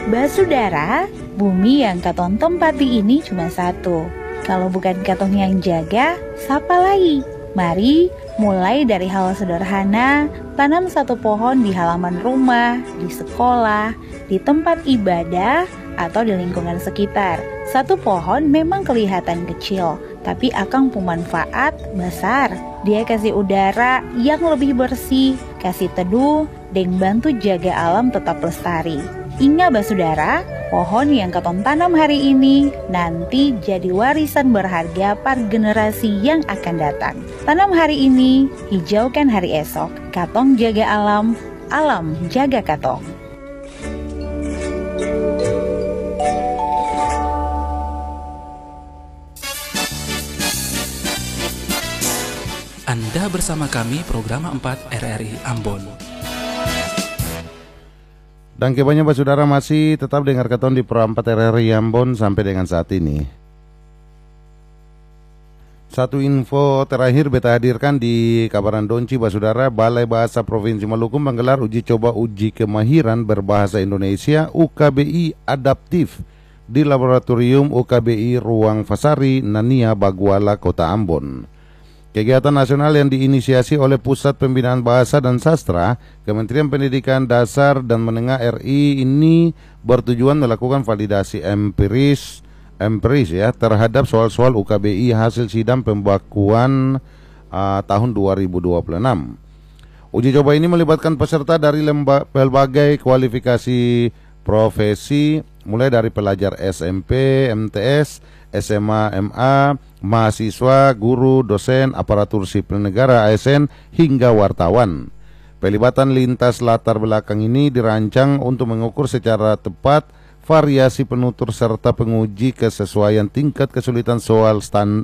Basudara, bumi yang katong tempati ini cuma satu. Kalau bukan katong yang jaga, siapa lagi? Mari mulai dari hal sederhana, tanam satu pohon di halaman rumah, di sekolah, di tempat ibadah, atau di lingkungan sekitar. Satu pohon memang kelihatan kecil, tapi akan bermanfaat besar. Dia kasih udara yang lebih bersih, kasih teduh, dan bantu jaga alam tetap lestari. Ingat basudara, pohon yang katong tanam hari ini nanti jadi warisan berharga para generasi yang akan datang. Tanam hari ini, hijaukan hari esok. Katong jaga alam, alam jaga katong. Anda bersama kami program 4 RRI Ambon. Dan kebanyakan basudara masih tetap dengar katong di Pro 4 RRI Ambon sampai dengan saat ini. Satu info terakhir beta hadirkan di Kabaran Donci basudara, Balai Bahasa Provinsi Maluku menggelar uji coba uji kemahiran berbahasa Indonesia UKBI adaptif di Laboratorium UKBI Ruang Fasari, Nania, Baguala, Kota Ambon. Kegiatan nasional yang diinisiasi oleh Pusat Pembinaan Bahasa dan Sastra, Kementerian Pendidikan Dasar dan Menengah RI ini bertujuan melakukan validasi empiris ya terhadap soal-soal UKBI hasil sidang pembakuan tahun 2026. Uji coba ini melibatkan peserta dari berbagai kualifikasi profesi, mulai dari pelajar SMP, MTS, SMA, MA, mahasiswa, guru, dosen, aparatur sipil negara, ASN, hingga wartawan. Pelibatan lintas latar belakang ini dirancang untuk mengukur secara tepat variasi penutur serta penguji kesesuaian tingkat kesulitan soal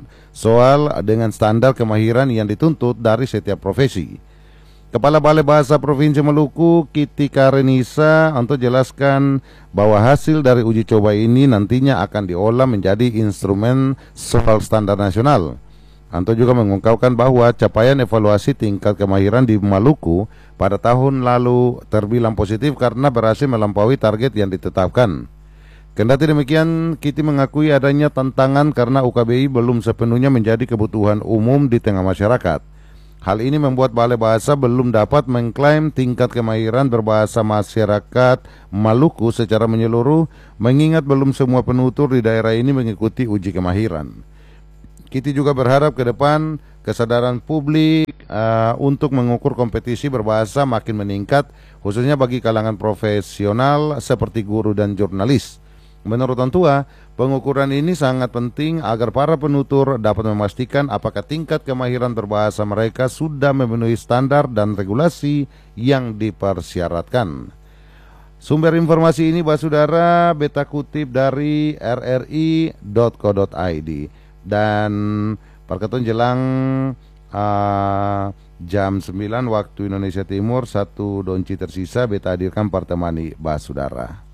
dengan standar kemahiran yang dituntut dari setiap profesi. Kepala Balai Bahasa Provinsi Maluku, Kiti Karenisa, untuk jelaskan bahwa hasil dari uji coba ini nantinya akan diolah menjadi instrumen soal standar nasional. Anto juga mengungkapkan bahwa capaian evaluasi tingkat kemahiran di Maluku pada tahun lalu terbilang positif karena berhasil melampaui target yang ditetapkan. Kendati demikian, Kiti mengakui adanya tantangan karena UKBI belum sepenuhnya menjadi kebutuhan umum di tengah masyarakat. Hal ini membuat Balai Bahasa belum dapat mengklaim tingkat kemahiran berbahasa masyarakat Maluku secara menyeluruh, mengingat belum semua penutur di daerah ini mengikuti uji kemahiran. Kiti juga berharap ke depan kesadaran publik untuk mengukur kompetisi berbahasa makin meningkat, khususnya bagi kalangan profesional seperti guru dan jurnalis. Menurut Antua, pengukuran ini sangat penting agar para penutur dapat memastikan apakah tingkat kemahiran berbahasa mereka sudah memenuhi standar dan regulasi yang dipersyaratkan. Sumber informasi ini basudara beta kutip dari rri.co.id. Dan perketon jelang jam 9 waktu Indonesia Timur, satu donci tersisa beta hadirkan pertemani basudara.